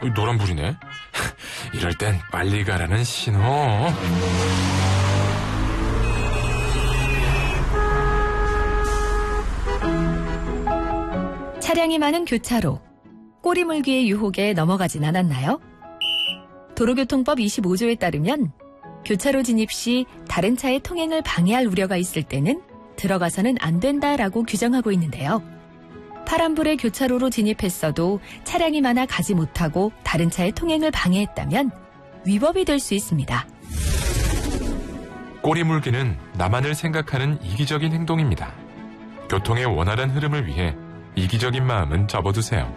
노란불이네. 이럴 땐 빨리 가라는 신호. 차량이 많은 교차로. 꼬리물기의 유혹에 넘어가진 않았나요? 도로교통법 25조에 따르면 교차로 진입 시 다른 차의 통행을 방해할 우려가 있을 때는 들어가서는 안 된다라고 규정하고 있는데요. 파란불에 교차로로 진입했어도 차량이 많아 가지 못하고 다른 차의 통행을 방해했다면 위법이 될 수 있습니다. 꼬리물기는 나만을 생각하는 이기적인 행동입니다. 교통의 원활한 흐름을 위해 이기적인 마음은 접어두세요.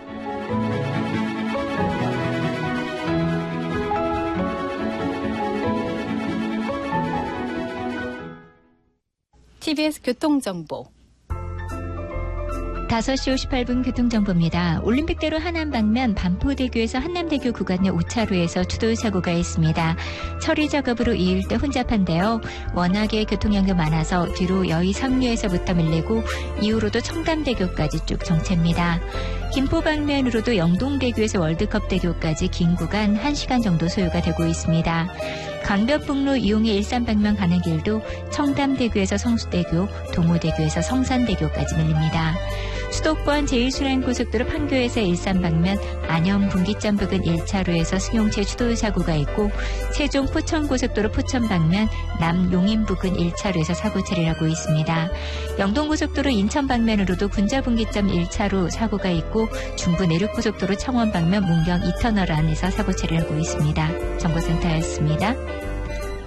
TBS 교통정보 5시 58분 교통정보입니다. 올림픽대로 하남 방면 반포대교에서 한남대교 구간 내 5차로에서 추돌사고가 있습니다. 처리 작업으로 이 일대 혼잡한데요. 워낙에 교통량도 많아서 뒤로 여의 상류에서부터 밀리고 이후로도 청담대교까지 쭉 정체입니다. 김포 방면으로도 영동대교에서 월드컵대교까지 긴 구간 1시간 정도 소요가 되고 있습니다. 강변북로 이용해 일산 방면 가는 길도 청담대교에서 성수대교, 동호대교에서 성산대교까지 밀립니다. 수도권 제1순환고속도로 판교에서 일산 방면 안녕 분기점 부근 1차로에서 승용차 추돌 사고가 있고 세종 포천고속도로 포천 방면 남용인 부근 1차로에서 사고 처리하고 있습니다. 영동고속도로 인천 방면으로도 군자 분기점 1차로 사고가 있고 중부 내륙고속도로 청원 방면 문경 2터널 안에서 사고 처리하고 있습니다. 정보센터였습니다.